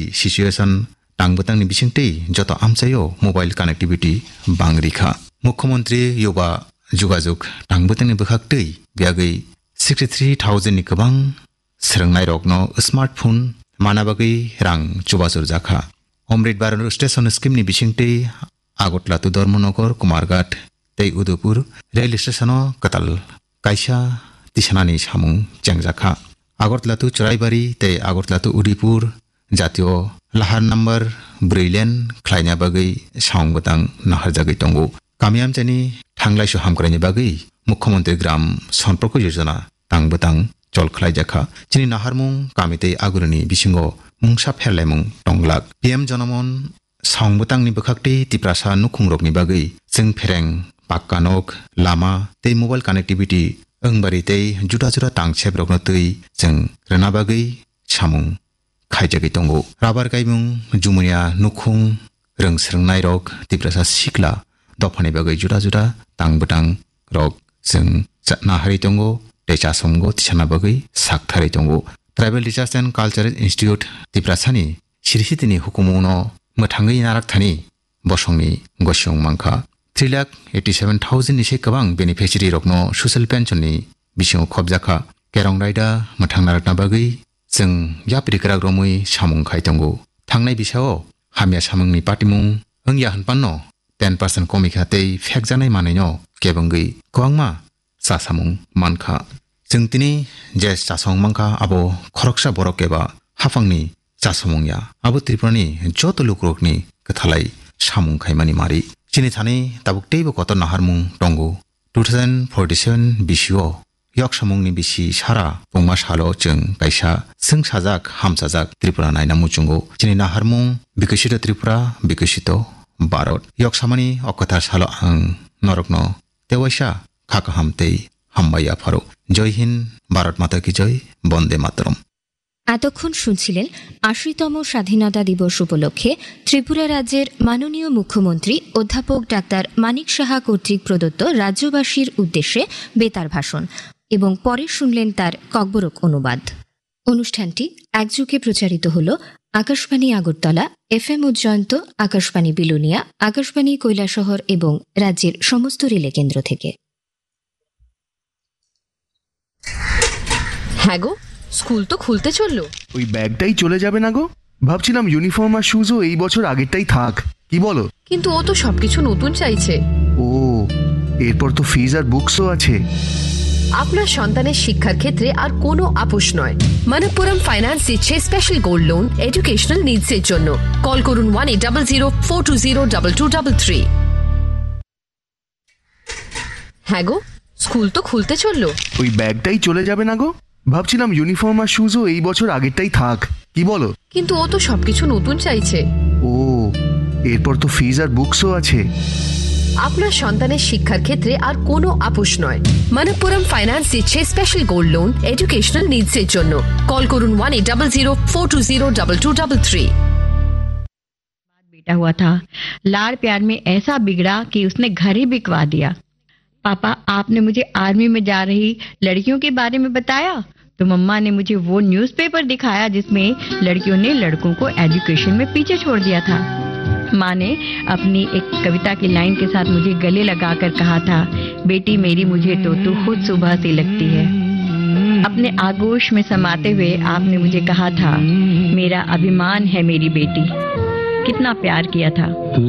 Situation टांगबतांनि बिसिंतै जत आमचायो mobile कानेक्टिविटी बांगरिखा मुख्यमंत्री युवा जुगाजुग टांगबतांनि बखाक्तै बियागै 63,000 नि गोबां सोलोंनाय रगनो स्मार्टफोन मानाबागै रां चुबासुर जाखा अमृत भारत स्टेशन स्कीमनि बिसिंतै आगरतला तु धर्मनगर कुमारघाट तै उदयपुर रेल स्टेशनो कताल कायसा तिसानानि सामुं चेंजाखा आगरतला तु चराइबारि तै आगरतला तु उदयपुर जातीय लाहार नम्बर 4 लेन ख्लायना बागै सावंगतां नाहारजागै दंगो कामियामचानि थांलायसु हामग्रानि बागै मुख्यमंत्री ग्राम सम्पर्क योजना तांबतां चल ख्लायजाखा चिनि नाहारमुं कामितै आगुरनि बिसिंगो मुंसा फेरलायमुं टंगलाक पीएम जनमन सावंगतांनि बखाक्तै तिप्रासा नुखुंरकनि बागै जों फेरें पाक्का नक लामा तै मोबाइल कानेक्टिविटी ओंबारि तै जुदा जुदा तांसेब्रकनो तै जों रेना बागै सामुं खायजागै दंगो राबार गायमुं जुमुनिया नुखुं रोंस्रोंनाय रक तिप्रासा सिखला दफानि बागै जुदा जुदा तांबतां रक जों नाहारि दंगो दैसा समगो तिसाना बागै साकथारि दंगो tribal research and cultural institute तिप्रासानि सिरिसितिनि हुकुमुनो मोथाङै नाराकथानि बसंनि गसियं मांखा 3,87,000 निसे गोबां बेनिफिशियारि रकनो ससियेल पेन्सननि बिसिङाव खबजाखा केरं रायदा मोथां नाराकना बागै जों याप्रिकरा ग्रमै सामुं खायदंगो थांनाय बिसाव हामिया सामुंनि पार्टिमुं ओंया हनपानो 10% कमिखातै फेक जानाय मानैनो केबंगै गोबांमा सासामुं मानखा जों तिनि जे सासं मांखा आबो खरकसा बरक एबा हाफांनि सासमुंया आबो त्रिपुरानि जत लुकरकनि कथालाय सामुं खायमानि मारि चिनि थानै ताबुकतैबो कत नाहारमुं दंगो 2047 बिसिओ यक सामुंनि बिसि सारा बुंमा सालो जों कायसा जों साजाक हामसाजाक त्रिपुरा नायना मुचुंगो चिनि नाहारमुं बिकसित त्रिपुरा बिकसित भारत यक सामानि अकथार सालो आं नरकनो तेवैसा खाका हामतै हामबाया फारो जय हिंद भारत माता की जय बंदे मातरम এতক্ষণ শুনছিলেন ৮০তম স্বাধীনতা দিবস উপলক্ষে ত্রিপুরা রাজ্যের মাননীয় মুখ্যমন্ত্রী অধ্যাপক ডাক্তার মানিক সাহা কর্তৃক প্রদত্ত রাজ্যবাসীর উদ্দেশ্যে বেতার ভাষণ এবং পরে শুনলেন তার ককবরক অনুবাদ। অনুষ্ঠানটি একযোগে প্রচারিত হল আকাশবাণী আগরতলা, FM উজ্জয়ন্ত, আকাশবাণী বিলোনিয়া, আকাশবাণী কৈলাসহর এবং রাজ্যের সমস্ত রিলে কেন্দ্র থেকে। হ্যাঁ গো, স্কুল তো খুলতে চললো, ওই ব্যাগটাই চলে যাবে না গো? ভাবছিলাম ইউনিফর্ম আর শুজও এই বছর আগেরটাই থাক, কি বলো? কিন্তু ও তো সবকিছু নতুন চাইছে। ও, এরপর তো ফিজ আর বুকসও আছে। আপনার সন্তানের শিক্ষার ক্ষেত্রে আর কোনো আপোষ নয়। মনপ্পুরম ফাইন্যান্স দিচ্ছে special gold loan educational needs এর জন্য। কল করুন 1800-420-2233। হ্যাঁ গো, স্কুল তো খুলতে চললো, ওই ব্যাগটাই চলে যাবে না গো? ভাবছিলাম ইউনিফর্ম আর শুজও এই বছর আগেরটাই থাক, কি বলো? কিন্তু ও তো সবকিছু নতুন চাইছে। ও, এরপর তো ফিজ আর বুকসও আছে। আপনার সন্তানের শিক্ষার ক্ষেত্রে আর কোনো আপোষ নয়। মনপ্পুরম ফাইন্যান্স দিচ্ছে special gold loan educational needs এর জন্য। কল করুন 1800-420-2233। बेटा हुआ था, लाड़ प्यार में ऐसा बिगड़ा कि उसने घर ही बिकवा दिया। पापा, आपने मुझे आर्मी में जा रही लड़कियों के बारे में बताया तो मम्मा ने मुझे वो न्यूज़पेपर दिखाया जिसमें लड़कियों ने लड़कों को एजुकेशन में पीछे छोड़ दिया था। माँ ने अपनी एक कविता की लाइन के साथ मुझे गले लगाकर कहा था, बेटी मेरी मुझे तो तू खुद सुबह सी लगती है। अपने आगोश में समाते हुए आपने मुझे कहा था, मेरा अभिमान है मेरी बेटी। कितना प्यार किया था।